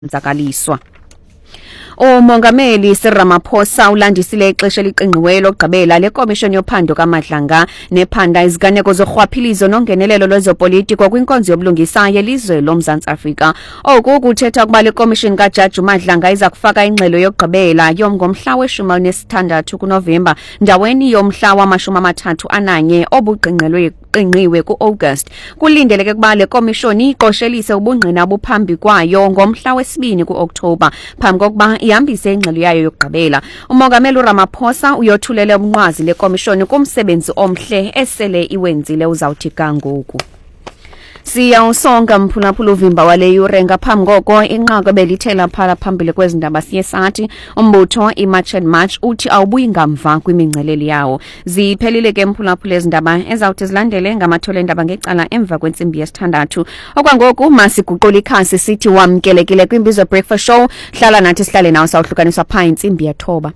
zakaliswa. Umongameli Cyril Ramaphosa ulandisile ixesha eliqingqiweyo lokugqibela lekomishoni yophando kaMadlanga nephanda iziganeko zorhwaphilizo nongenelelo lwezopolitiko kwinkonzo yobulungisayo elizwe loMzantsi Afrika. Oku kuthetha ukuba le komishoni kaJaji Madlanga iza kufaka ingxelo yokugqibela ngomhla we-16 kuNovemba ndaweni yomhla wama-31 obuqingqiwe ku-August. Kulindeleke ukuba le komishoni iqoshelise ubungqina obuphambi kwayo ngomhla wesibini ku-Oktoba phambi kokuba ihambise ingxelo yayo yokugqibela. Umongameli uRamaphosa uyothulele umnqwazi lekomishoni kumsebenzi omhle esele iwenzile uzawuthi kangoku. Siyawusonga mphulaphula uvimba wale yure ngaphambi koko inqaku belithela phala phambili kwezindaba siye sathi umbutho iMarch and March uthi awubuyi ngamva kwimingceleli yawo. Ziphelile ke mphulaphula ezindaba ezawuthi zilandele ngamathole endaba ngecala emva kwentsimbi yesithandathu. Okwangoku masiguqula ikhasi sithi wamkelekile kwimbizo breakfast show. Hlala nathi sihlale nawo sawuhlukaniswa pha intsimbi yethoba.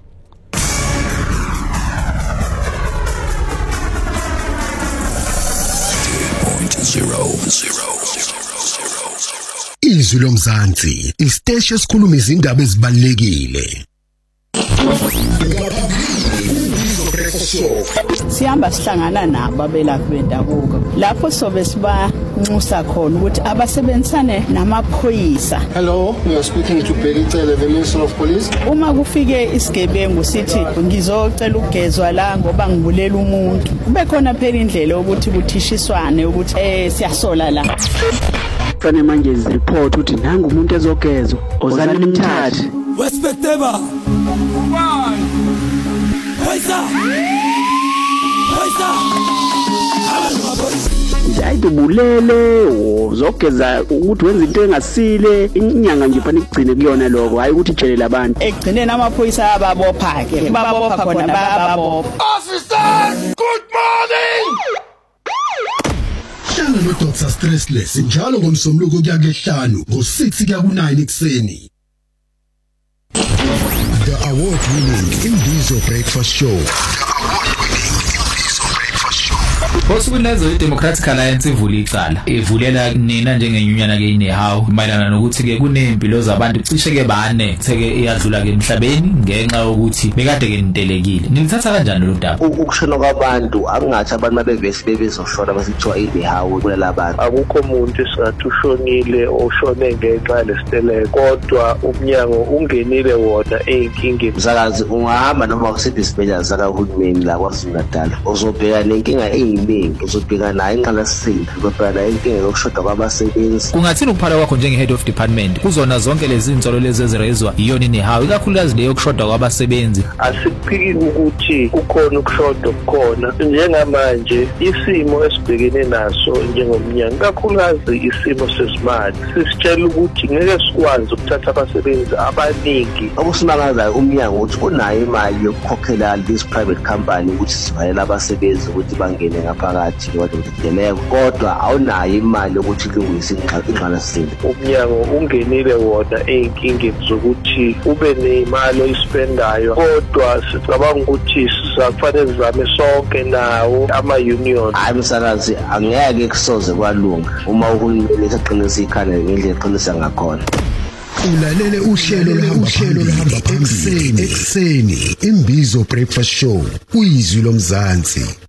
Izwi loMzantsi, isiteshi esikhuluma izindaba ezibalulekile. Sihamba sihlangana nabo abelaphi bendabuko lapho sobe sibanxusa khona ukuthi abasebenzisane namaphoyisa. Hello, we are speaking to Beritele, the Minister of Police. Uma kufike isigebengu sithi ngizocela ukugezwa la ngoba ngibulela umuntu, kube khona phela indlela ukuthi kuthishiswane ukuthi siyasola la. Fane manje report uthi nanga umuntu ezogezwa ozana nimthathe. Respecteba. Ayidubulele uzogeza ukuthi wenza into engasile inyanga nje fanele igcine kuyona lokho hayi ukuthi ijele labantu egcineni amaphoyisa ababopha ke babopha khona babopha. Officer, good morning. Hlala no Dr Stressless njalo ngomsombuluko kuya ke5 ngo6 kuya ku9 ekseni. The award-winning Imbizo Breakfast Show. Bosukunezo iDemocratic Alliance ivula icala ivulela nina njengenyunyana ke inehawu mayelana nokuthi ke kunempilo zabantu cishe ke bane theke iyadlula ke emhlabeni ngenxa yokuthi bekade ke nitelekile. Nilithatha kanjani lo daba? Ukushona kwabantu akungathi abantu mabevesi bebezoshona basithiwa inehawu kulela abantu. Akukho umuntu esathi ushonile oshone ngenxa lesiteleko kodwa umnyango ungenile wona eyinkingi. Msakazi ungahamba noma kusiphi isibhedlela sakahulumeni la kwaZulu-Natal uzobheka nenkinga uzobheka nayo inqalasisinda ubheka inkinga yokushoda kwabasebenzi. Kungathini ukuphala kwakho njenge head of department kuzona zonke lezi insolo lezi ezirezwa iyona inehawu ikakhulukazi leyo yokushoda kwabasebenzi? Asiphiki ukuthi kukhona ukushoda okukhona njengamanje isimo esibhekene naso njengomnyango kakhulukazi isimo sezimali sisitshela ukuthi ngeke sikwazi ukuthatha abasebenzi abaningi. Okusimakazayo umnyango ukuthi unayo imali yokukhokhela this private company ukuthi sibayela abasebenzi ukuthi bangene ngaphakathi kwadokotela kodwa awunayo imali yokuthi kulungise inqalasisinda. Umnyango ungenile wona eyinkingi zokuthi ube nemali oyispendayo kodwa sicabanga ukuthi sizakufanele sizame sonke nawo ama-union. Hayi msakazi angeke kusoze kwalunga uma uhulumeni esaqinisa ikhanda ngendlela eqinisa ngakhona. Ulalele uhlelo oluhamba phambili ekuseni Imbizo Breakfast Show, Izwi loMzantsi.